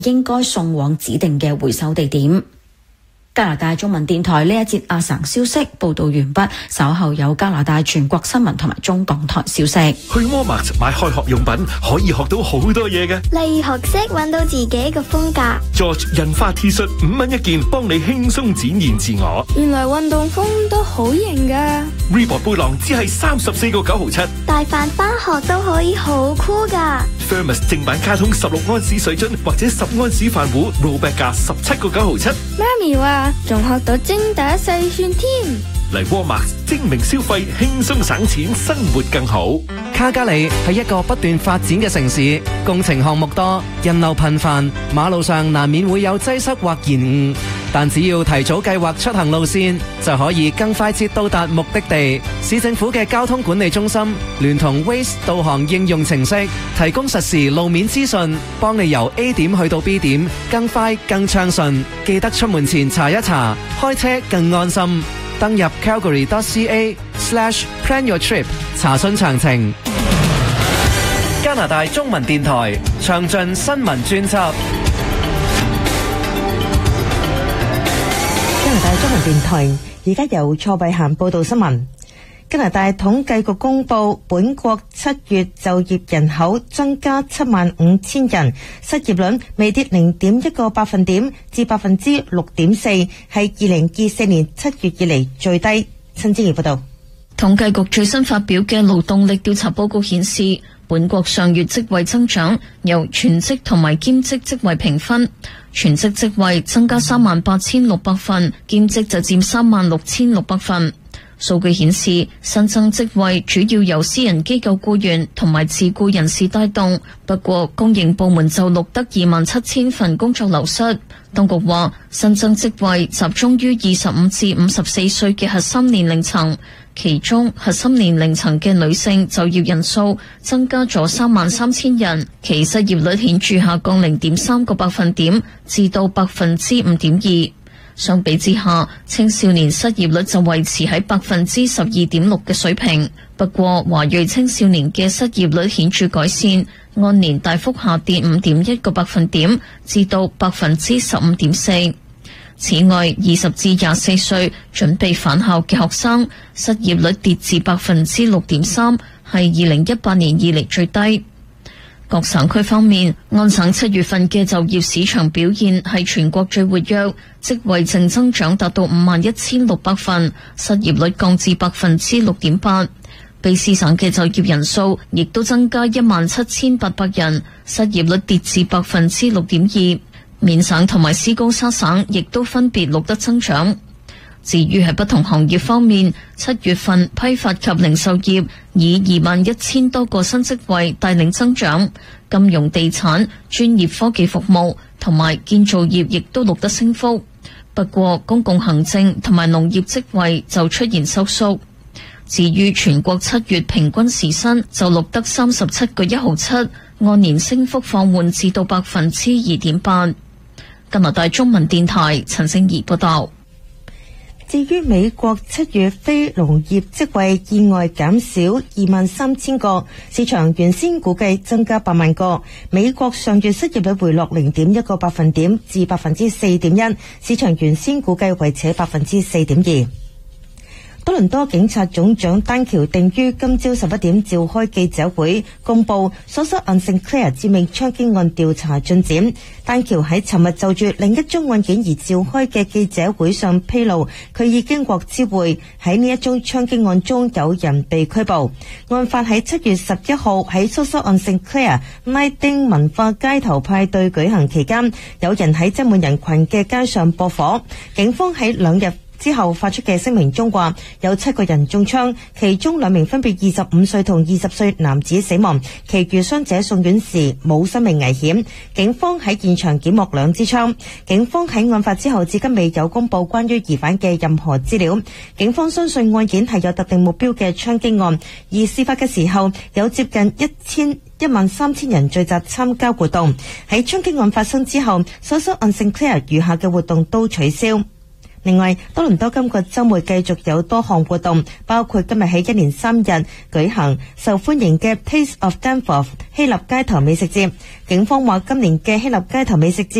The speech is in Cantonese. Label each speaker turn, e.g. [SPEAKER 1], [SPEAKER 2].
[SPEAKER 1] 應該送往指定嘅回收地點。加拿大中文電台呢一節阿省消息報道完畢，稍後有加拿大全國新聞同埋中港台消息。
[SPEAKER 2] 去 Walmart 買開學用品可以學到好多嘢嘅，
[SPEAKER 3] 例如學識揾到自己嘅風格。
[SPEAKER 2] George 印花 T 恤5蚊一件，幫你輕鬆展現自我。
[SPEAKER 3] 原來運動風都好型噶。
[SPEAKER 2] Reebok 背囊只係34個9毫7，
[SPEAKER 3] 帶飯返學都可以好酷噶。
[SPEAKER 2] Thermos 正版卡通16安士水樽或者10安士飯壺 ，rollback 價17個9毫7。
[SPEAKER 3] 媽咪話仲學到精打細算添。
[SPEAKER 2] 嚟 Walmart 精明消費，輕鬆省錢，生活更好。
[SPEAKER 4] 卡加里係一個不斷發展嘅城市，工程項目多，人流頻繁，馬路上難免會有擠塞或延誤。但只要提早計劃出行路線，就可以更快捷到達目的地。市政府嘅交通管理中心聯同 Waze 導航應用程式，提供實時路面資訊，幫你由 A 點去到 B 點，更快更暢順。記得出門前查一查，開車更安心。登入 calgary.ca/plan your trip 查詢詳情。加拿大中文電台詳盡新聞專輯。
[SPEAKER 5] 加拿大中文電台而家由蔡慧嫻報道新聞。加拿大統計局公布，本國7月就業人口增加75,000人，失業率微跌0.1個百分點至6.4%，係2024年7月以嚟最低。陳志怡報道。
[SPEAKER 6] 統計局最新發表嘅勞動力調查報告顯示，本國上月職位增長由全職同埋兼職職位平分，全職職位增加38,600份，兼職就佔36,600份。數據顯示，新增職位主要由私人機構僱員同埋自僱人士帶動，不過公營部門就錄得27,000份工作流失。當局話，新增職位集中於25至54歲嘅核心年齡層，其中核心年齡層嘅女性就業人數增加咗33,000人，其失業率顯著下降0.3個百分點至到5.2%。相比之下，青少年失業率就維持喺12.6%嘅水平。不過，華裔青少年嘅失業率顯著改善，按年大幅下跌5.1個百分點，至到15.4%。此外，20至24歲準備返校嘅學生失業率跌至6.3%，係2018年以嚟最低。各省區方面，安省7月份嘅就業市場表現係全國最活躍，職位淨增長達到51,600份，失業率降至6.8%。卑詩省嘅就業人數亦都增加17,800人，失業率跌至6.2%。緬省同埋斯高沙省亦都分別錄得增長。至於喺不同行業方面，7月份批發及零售業以21,000多個新職位帶領增長，金融地產、專業科技服務同埋建造業亦都錄得升幅。不過公共行政同埋農業職位就出現收縮。至於全國7月平均時薪就錄得37個1毫7，按年升幅放緩至到2.8%。加拿大中文電台陳聖儀報道。
[SPEAKER 5] 至於美國7月非農業職位意外減少23,000個，市場原先估計增加8萬個。美國上月失業率回落0.1個百分點至4.1%，市場原先估計維持4.2%。多倫多警察總長丹橋定於今朝11點召開記者會，公布所屬案聖克萊爾致命槍擊案調查進展。丹橋喺尋日就住另一宗案件而召開嘅記者會上披露，佢已經獲知會喺呢一宗槍擊案中有人被拘捕。案發喺7月11號喺所屬案聖克萊爾拉丁文化街頭派對舉行期間，有人喺擠滿人群嘅街上駁火。警方喺2日之後發出嘅聲明中話，有7個人中槍，其中2名分別25歲同20歲男子死亡，其餘傷者送院時冇生命危險。警方喺現場檢獲2支槍。警方喺案發之後至今未有公布關於疑犯嘅任何資料。警方相信案件係有特定目標嘅槍擊案，而事發嘅時候有接近13000人聚集參加活動。喺槍擊案發生之後，所屬案聖克萊爾餘下嘅活動都取消。 另外，多倫多今個週末繼續有多項活動，包括今日起一連3日舉行受歡迎嘅 Taste of Danforth 希臘街頭美食節。警方話今年嘅希臘街頭美食節